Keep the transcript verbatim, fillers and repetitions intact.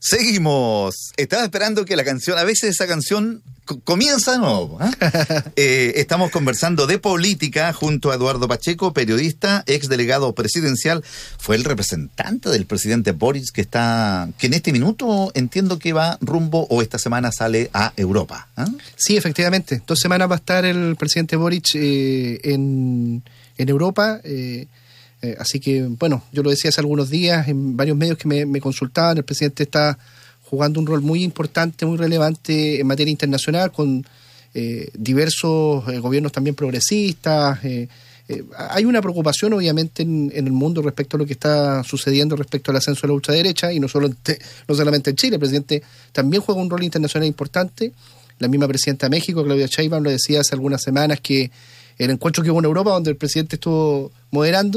Seguimos. Estaba esperando que la canción, a veces esa canción co- comienza de nuevo. ¿eh? eh, estamos conversando de política junto a Eduardo Pacheco, periodista, ex delegado presidencial. Fue el representante del presidente Boric que está, que en este minuto entiendo que va rumbo o esta semana sale a Europa. ¿eh? Sí, efectivamente. Dos semanas va a estar el presidente Boric eh, en, en Europa. Eh, Eh, así que, bueno, yo lo decía hace algunos días en varios medios que me, me consultaban. El presidente está jugando un rol muy importante, muy relevante en materia internacional, con eh, diversos eh, gobiernos también progresistas. Eh, eh, hay una preocupación, obviamente, en, en el mundo respecto a lo que está sucediendo respecto al ascenso de la ultraderecha, y no, solo, no solamente en Chile. El presidente también juega un rol internacional importante. La misma presidenta de México, Claudia Sheinbaum, lo decía hace algunas semanas, que el encuentro que hubo en Europa, donde el presidente estuvo moderando,